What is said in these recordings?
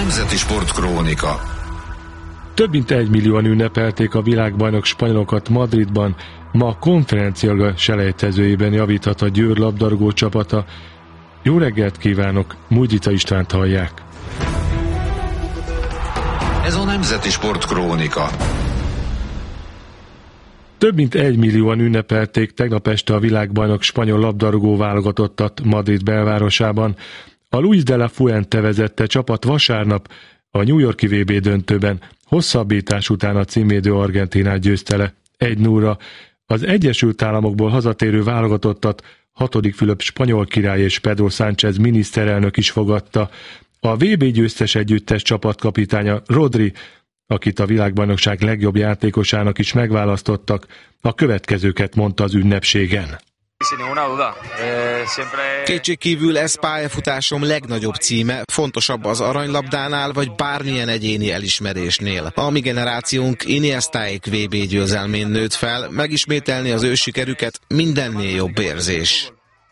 Nemzeti Sportkrónika. Több mint 1 millióan ünnepelték a világbajnok spanyolokat Madridban. Ma a konferencialiga selejtezőjében javíthat a Győr labdarúgó csapata. Jó reggelt kívánok, Mújdica Istvánt hallják. Ez a Nemzeti Sportkrónika. Több mint 1 millióan ünnepelték tegnap este a világbajnok spanyol labdarúgó válogatottat Madrid belvárosában. A Luis de la Fuente vezette csapat vasárnap a New York-i VB döntőben hosszabbítás után a címvédő Argentinát győzte le 1-0-ra. Az Egyesült Államokból hazatérő válogatottat 6. Fülöp spanyol király és Pedro Sánchez miniszterelnök is fogadta. A VB győztes együttes csapatkapitánya Rodri, akit a világbajnokság legjobb játékosának is megválasztottak, a következőket mondta az ünnepségen. Kétségkívül ez pályafutásom legnagyobb címe, fontosabb az aranylabdánál, vagy bármilyen egyéni elismerésnél. A mi generációnk Iniestáék VB győzelmén nőtt fel, megismételni az ő sikerüket mindennél jobb érzés.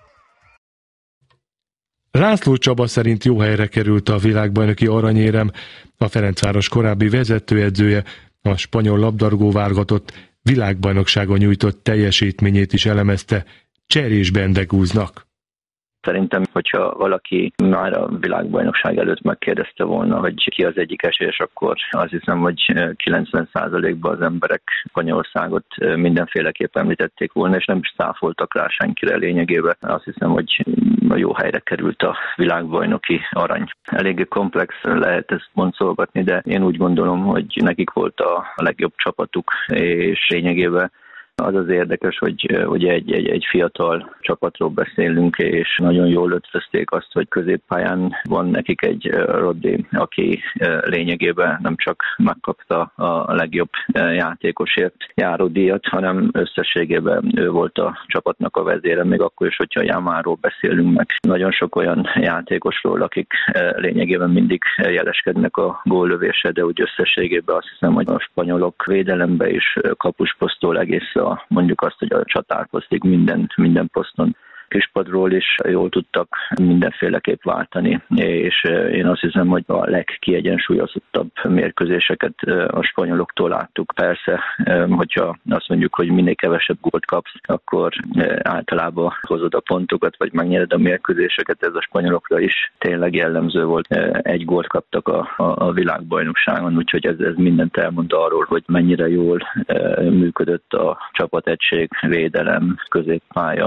László Csaba szerint jó helyre került a világbajnoki aranyérem. A Ferencváros korábbi vezetőedzője a spanyol labdarúgó válogatott világbajnokságon nyújtott teljesítményét is elemezte. Cserés Bendegúznak. Szerintem, hogyha valaki már a világbajnokság előtt megkérdezte volna, hogy ki az egyik esélyes, akkor azt hiszem, hogy 90%-ban az emberek Spanyolországot mindenféleképp említették volna, és nem is száfoltak rá senkire lényegében. Azt hiszem, hogy jó helyre került a világbajnoki arany. Eléggé komplex lehet ezt boncolgatni, de én úgy gondolom, hogy nekik volt a legjobb csapatuk, és lényegében az az érdekes, hogy egy fiatal csapatról beszélünk, és nagyon jól ötvözték azt, hogy középpályán van nekik egy Rodri, aki lényegében nem csak megkapta a legjobb játékosért járó díjat, hanem összességében ő volt a csapatnak a vezére, még akkor is, hogyha Yamalról beszélünk meg. Nagyon sok olyan játékosról, akik lényegében mindig jeleskednek a góllövésre, de úgy összességében azt hiszem, hogy a spanyolok védelembe is kapusposztól egész mondjuk azt, hogy a csatárposztig minden poszton kispadról is jól tudtak mindenféleképp váltani, és én azt hiszem, hogy a legkiegyensúlyozottabb mérkőzéseket a spanyoloktól láttuk. Persze, hogyha azt mondjuk, hogy minél kevesebb gólt kapsz, akkor általában hozod a pontokat, vagy megnyered a mérkőzéseket, ez a spanyolokra is tényleg jellemző volt. Egy gólt kaptak a világbajnokságon, úgyhogy ez mindent elmond arról, hogy mennyire jól működött a csapategység, védelem, középpálya.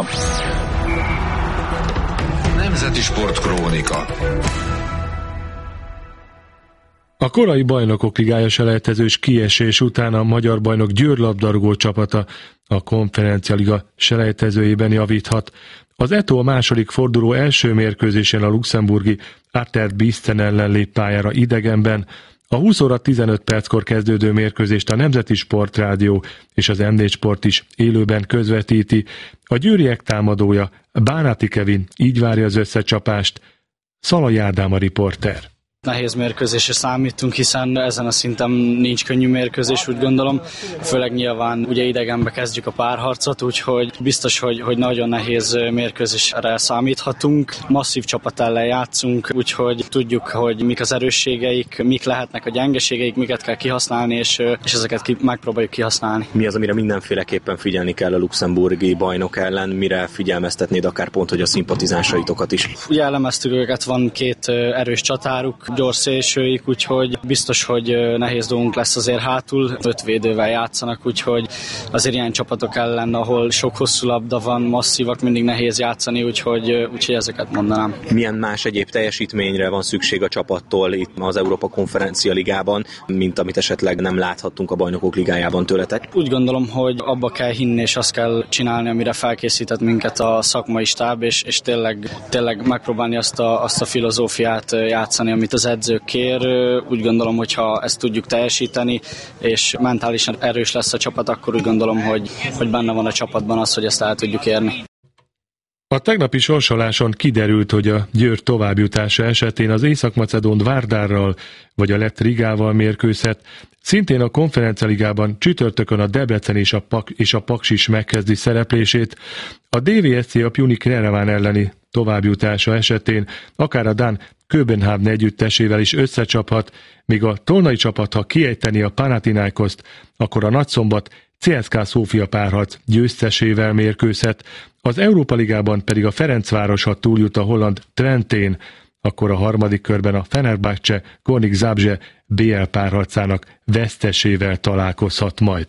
Nemzeti Sportkrónika. A korai Bajnokok Ligája selejtezős kiesés után a magyar bajnok Győr labdarúgó csapata a konferencialiga selejtezőjében javíthat. Az Eto a második forduló első mérkőzésén a luxemburgi Atert Bisten ellen lép pályára idegenben. A 20 óra 15 perckor kezdődő mérkőzést a Nemzeti Sportrádió és az M4 Sport is élőben közvetíti. A győriek támadója, Bánáti Kevin így várja az összecsapást. Szalai Ádám a riporter. Nehéz mérkőzésre számítunk, hiszen ezen a szinten nincs könnyű mérkőzés, úgy gondolom. Főleg nyilván ugye idegenbe kezdjük a párharcot, úgyhogy biztos, hogy nagyon nehéz mérkőzésre számíthatunk. Masszív csapat ellen játszunk, úgyhogy tudjuk, hogy mik az erősségeik, mik lehetnek a gyengeségeik, miket kell kihasználni, és ezeket megpróbáljuk kihasználni. Mi az, amire mindenféleképpen figyelni kell a luxemburgi bajnok ellen? Mire figyelmeztetnéd akár pont, hogy a szimpatizánsaitokat is? Ugye elemeztük őket, van két erős csatáruk, gyors szélsőik, úgyhogy biztos, hogy nehéz dolgunk lesz azért hátul. 5 védővel játszanak, úgyhogy azért ilyen csapatok ellen, ahol sok hosszú labda van, masszívak, mindig nehéz játszani, úgyhogy ezeket mondanám. Milyen más egyéb teljesítményre van szükség a csapattól itt az Európa Konferencia Ligában, mint amit esetleg nem láthattunk a Bajnokok Ligájában tőletek? Úgy gondolom, hogy abba kell hinni, és azt kell csinálni, amire felkészített minket a szakmai stáb, és tényleg megpróbálni azt a filozófiát játszani, amit az edző kér. Úgy gondolom, hogy ha ezt tudjuk teljesíteni, és mentálisan erős lesz a csapat, akkor úgy gondolom, hogy benne van a csapatban az, hogy ezt el tudjuk érni. A tegnapi sorsoláson kiderült, hogy a Győr továbbjutása esetén az észak-macedón Várdárral vagy a lett Rigával mérkőzhet. Szintén a konferencialigában csütörtökön a Debrecen és a Paks is megkezdi szereplését. A DVSC a Pjunik Nereván elleni továbbjutása esetén akár a dán Köbenhavn együttesével is összecsaphat, míg a tolnai csapat, ha kiejteni a Panathinaikoszt, akkor a Nagyszombat CSKA Szófia párharc győztesével mérkőzhet, az Európa Ligában pedig a Ferencváros, ha túljut a holland Twentén, akkor a harmadik körben a Fenerbahce Gornik Zabrze BL párharcának vesztesével találkozhat majd.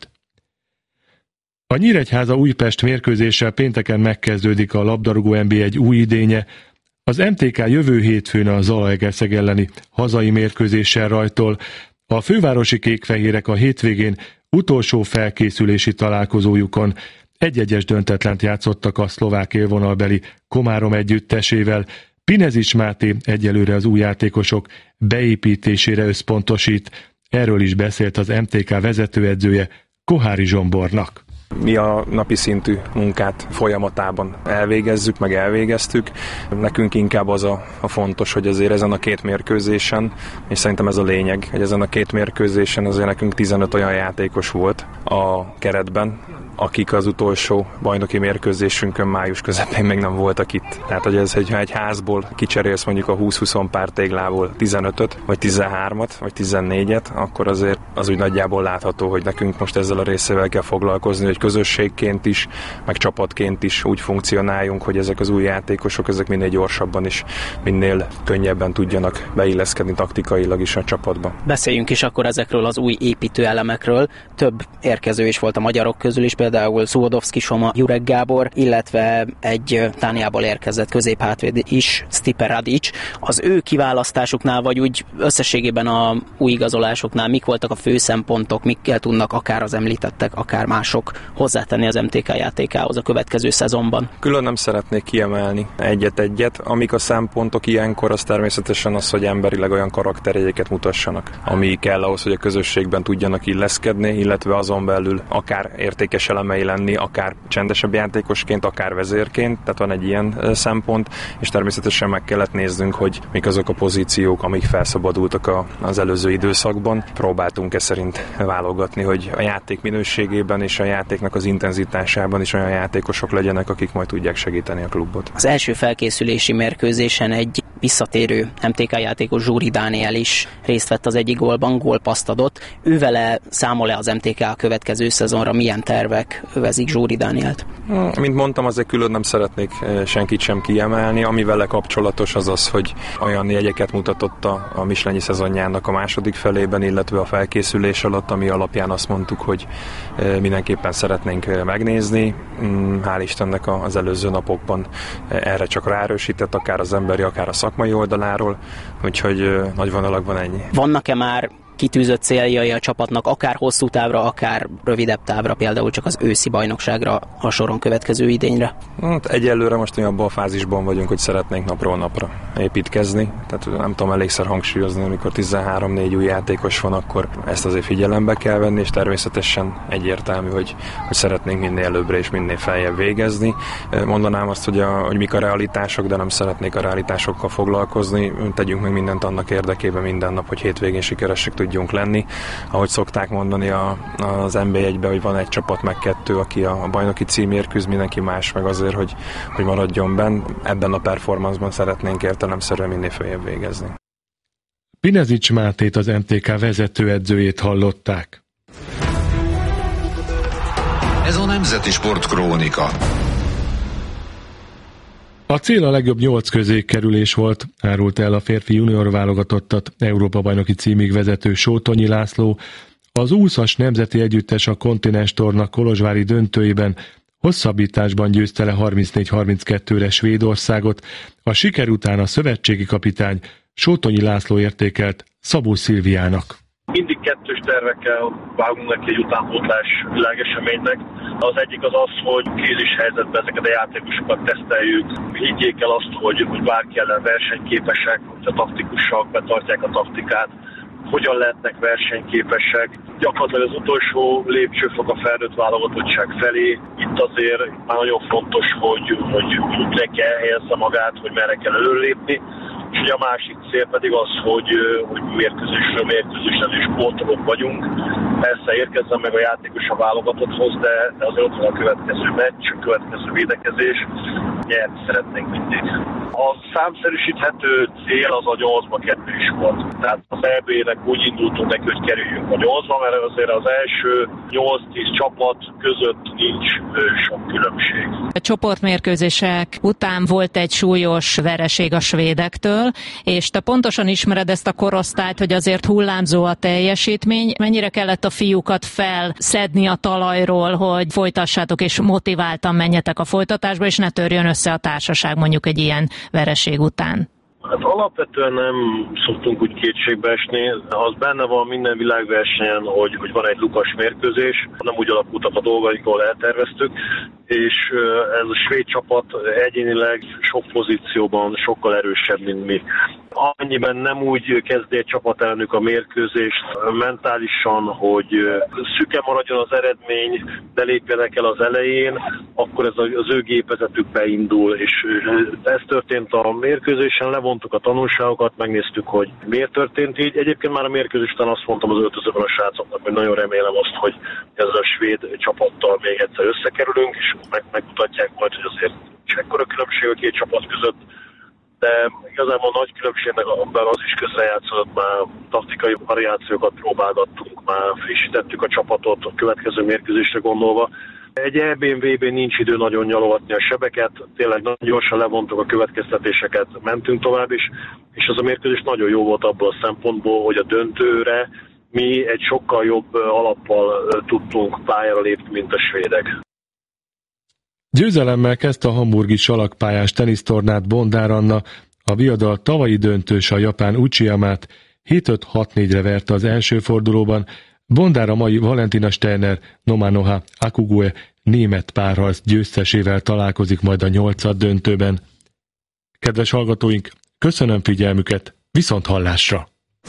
A Nyíregyháza-Újpest mérkőzéssel pénteken megkezdődik a labdarúgó NB1 új idénye. Az MTK jövő hétfőn a Zalaegerszeg elleni hazai mérkőzéssel rajtol. A fővárosi kékfehérek a hétvégén utolsó felkészülési találkozójukon 1-1-es döntetlent játszottak a szlovák élvonalbeli Komárom együttesével. Pinezics Máté egyelőre az új játékosok beépítésére összpontosít. Erről is beszélt az MTK vezetőedzője, Kohári Zsombornak. Mi a napi szintű munkát folyamatában elvégezzük, meg elvégeztük. Nekünk inkább az a fontos, hogy azért ezen a két mérkőzésen, és szerintem ez a lényeg, hogy ezen a két mérkőzésen azért nekünk 15 olyan játékos volt a keretben, akik az utolsó bajnoki mérkőzésünkön május közepén még nem voltak itt. Tehát, hogy ez, hogyha egy házból kicserélsz mondjuk a 20-20 pár téglából 15-öt, vagy 13-at, vagy 14-et, akkor azért az úgy nagyjából látható, hogy nekünk most ezzel a részével kell foglalkozni, hogy közösségként is, meg csapatként is úgy funkcionáljunk, hogy ezek az új játékosok ezek minél gyorsabban is, minél könnyebben tudjanak beilleszkedni taktikailag is a csapatba. Beszéljünk is akkor ezekről az új építőelemekről. Több érkező is volt a magyarok közül is, például Szuhodovszki Soma, Jurek Gábor, illetve egy Dániából érkezett középhátvéd is, Stipe Radic. Az ő kiválasztásuknál, vagy úgy összességében a új igazolásoknál mik voltak a fő szempontok, mikkel tudnak akár az említettek, akár mások hozzátenni az MTK játékához a következő szezonban? Külön nem szeretnék kiemelni egyet-egyet. Amik a szempontok ilyenkor, az természetesen az, hogy emberileg olyan karakterjegyeket mutassanak, ami kell ahhoz, hogy a közösségben tudjanak illeszkedni, illetve azon belül akár értékes elemei lenni, akár csendesebb játékosként, akár vezérként, tehát van egy ilyen szempont, és természetesen meg kellett néznünk, hogy mik azok a pozíciók, amik felszabadultak az előző időszakban. Próbáltunk e szerint válogatni, hogy a játék minőségében és a játéknak az intenzitásában is olyan játékosok legyenek, akik majd tudják segíteni a klubot. Az első felkészülési mérkőzésen egy visszatérő MTK játékos Zsúri Dániel is részt vett az egyik gólban, gólpasszt adott. Ővele számol-e az MTK a következő szezonra, milyen tervek övezik Zsúri Dánielt? Mint mondtam, azért külön nem szeretnék senkit sem kiemelni. Ami vele kapcsolatos az az, hogy olyan jegyeket mutatott a Mislenyi szezonjának a második felében, illetve a felkészülés alatt, ami alapján azt mondtuk, hogy mindenképpen szeretnénk megnézni. Hál' Istennek az előző napokban erre csak ráerősített, akár az emberi, akár a szakmai oldaláról, úgyhogy nagy vonalakban ennyi. Vannak-e már kitűzött céljai a csapatnak, akár hosszú távra, akár rövidebb távra, például csak az őszi bajnokságra a soron következő idényre? Egyelőre most abban a fázisban vagyunk, hogy szeretnénk napról napra építkezni. Tehát nem tudom elégszer hangsúlyozni, amikor 13-4 új játékos van, akkor ezt azért figyelembe kell venni, és természetesen egyértelmű, hogy szeretnénk minél előbbre és minél feljebb végezni. Mondanám azt, hogy mik a realitások, de nem szeretnék a realitásokkal foglalkozni. Tegyünk meg mindent annak érdekében minden nap, hogy hétvégén sikeresek tudjunk lenni. Ahogy szokták mondani az NB1-ben, hogy van egy csapat meg kettő, aki a bajnoki címért küzd, mindenki más meg azért, hogy maradjon benn. Ebben a performanceban szeretnénk értelemszerűen minél feljebb végezni. Pinezics Mátét, az MTK vezetőedzőjét hallották. Ez a Nemzeti Sportkrónika. A cél a legjobb 8 közé kerülés volt, árult el a férfi junior válogatottat Európa-bajnoki címig vezető Sótonyi László. Az 20-as nemzeti együttes a Kontinens torna kolozsvári döntőjében hosszabbításban győzte le 34-32-re Svédországot. A siker után a szövetségi kapitány Sótonyi László értékelt Szabó Szilviának. Mindig kettős tervekkel vágunk neki egy utánpótlás világeseménynek. Az egyik az az, hogy krízis helyzetben ezeket a játékosokat teszteljük. Higgyék el azt, hogy bárki ellen versenyképesek, hogy a taktikusak betartják a taktikát, hogyan lehetnek versenyképesek. Gyakorlatilag az utolsó lépcsőfok a felnőtt válogatottság felé. Itt azért már nagyon fontos, hogy mindenki elhelyezze magát, hogy merre kell előlépni. És a másik cél pedig az, hogy mérkőzésről mérkőzésen is pótolók vagyunk. Persze érkezzen meg a játékos a válogatotthoz, de azért ott van a következő meccs, a következő védekezés. nyerni szeretnénk mindig. A számszerűsíthető cél az a 8-ba 2 is volt. Tehát az EB-nek úgy indultunk neki, hogy kerüljünk a 8-ba, mert azért az első 8-10 csapat között nincs sok különbség. A csoportmérkőzések után volt egy súlyos vereség a svédektől, és te pontosan ismered ezt a korosztályt, hogy azért hullámzó a teljesítmény. Mennyire kellett a fiúkat felszedni a talajról, hogy folytassátok és motiváltan menjetek a folytatásba, és ne törjön össze a társaság mondjuk egy ilyen vereség után? Hát alapvetően nem szoktunk úgy kétségbe esni. Az benne van minden világversenyen, hogy van egy lukas mérkőzés, nem úgy alakultak a dolgaink, ahol elterveztük, és ez a svéd csapat egyénileg sok pozícióban sokkal erősebb, mint mi. Annyiben nem úgy kezdi egy csapat ellenük a mérkőzést mentálisan, hogy szüke maradjon az eredmény, de lépjenek el az elején, akkor ez az ő gépezetük beindul, és ez történt a mérkőzésen, levontuk a tanulságokat, megnéztük, hogy miért történt így. Egyébként már a mérkőzés után azt mondtam az öltözőben a srácoknak, hogy nagyon remélem azt, hogy ezzel a svéd csapattal még egyszer összekerülünk, és megmutatják majd, hogy azért ekkora különbség a két csapat között, de igazából nagy különbségnek abban az is közrejátszott, már taktikai variációkat próbálgattunk, már frissítettük a csapatot a következő mérkőzésre gondolva. Egy EB-n, VB-n nincs idő nagyon nyalogatni a sebeket, tényleg nagyon gyorsan levontuk a következtetéseket, mentünk tovább is, és az a mérkőzés nagyon jó volt abból a szempontból, hogy a döntőre mi egy sokkal jobb alappal tudtunk pályára lépni, mint a svédek. Győzelemmel kezdte a hamburgi salakpályás tenisztornát Bondár Anna, a viadal tavalyi döntős a japán Uchiyamát 7-5-6-4-re verte az első fordulóban, Bondár a mai Valentina Sterner Nomanoha Akugue német párharc győztesével találkozik majd a 8. döntőben. Kedves hallgatóink, köszönöm figyelmüket, viszont hallásra!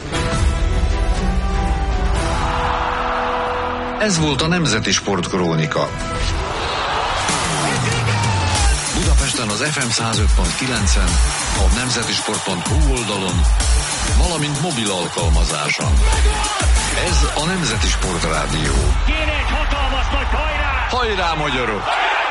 Ez volt a Nemzeti Sportkrónika. Budapesten az FM 105.9-en, a nemzetisport.hu oldalon, valamint mobil alkalmazáson. Ez a Nemzeti Sportrádió. Kéne egy hatalmas nagy hajrá! Hajrá, magyarok!